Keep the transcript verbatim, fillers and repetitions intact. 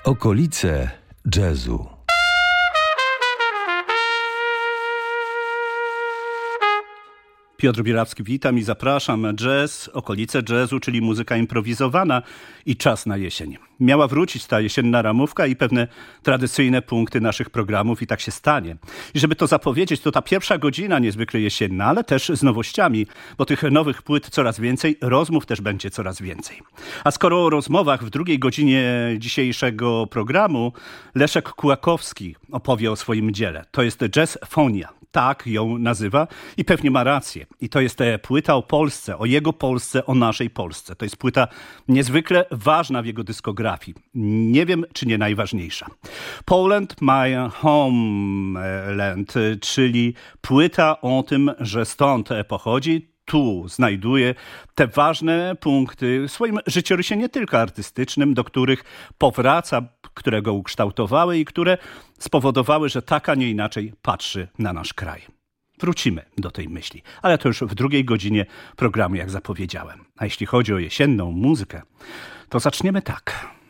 Okolice jazzu. Piotr Bierawski, witam i zapraszam. Jazz, okolice jazzu, czyli muzyka improwizowana i czas na jesień. Miała wrócić ta jesienna ramówka i pewne tradycyjne punkty naszych programów i tak się stanie. I żeby to zapowiedzieć, to ta pierwsza godzina niezwykle jesienna, ale też z nowościami, bo tych nowych płyt coraz więcej, rozmów też będzie coraz więcej. A skoro o rozmowach, w drugiej godzinie dzisiejszego programu Leszek Kułakowski opowie o swoim dziele. To jest jazzfonia. Tak ją nazywa i pewnie ma rację. I to jest płyta o Polsce, o jego Polsce, o naszej Polsce. To jest płyta niezwykle ważna w jego dyskografii. Nie wiem, czy nie najważniejsza. Poland, my homeland, czyli płyta o tym, że stąd pochodzi. Tu znajduje te ważne punkty w swoim życiorysie nie tylko artystycznym, do których powraca, które go ukształtowały i które spowodowały, że tak, a nie inaczej patrzy na nasz kraj. Wrócimy do tej myśli, ale to już w drugiej godzinie programu, jak zapowiedziałem. A jeśli chodzi o jesienną muzykę, to zaczniemy tak.